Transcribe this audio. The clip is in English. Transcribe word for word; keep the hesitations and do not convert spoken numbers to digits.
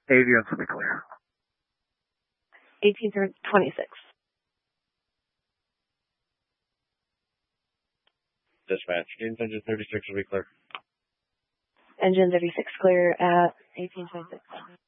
Avians will be clear. eighteen twenty-six. Dispatch, engine thirty-six will be clear. Engine thirty-six clear at eighteen twenty-six.